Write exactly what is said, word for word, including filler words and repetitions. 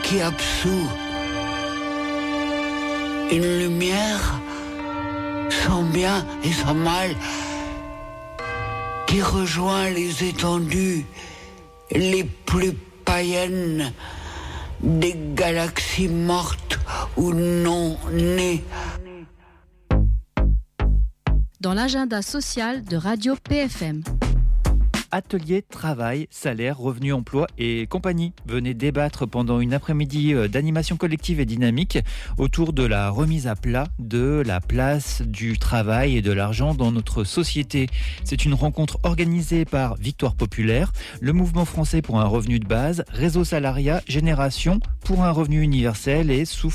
qui absout, une lumière sans bien et sans mal, qui rejoint les étendues les plus païennes des galaxies mortes ou non nées. Dans l'agenda social de Radio P F M. Atelier, travail, salaire, revenu, emploi et compagnie. Venez débattre pendant une après-midi d'animation collective et dynamique autour de la remise à plat de la place du travail et de l'argent dans notre société. C'est une rencontre organisée par Victoire Populaire, le Mouvement français pour un revenu de base, Réseau Salariat, Génération pour un revenu universel et Souffle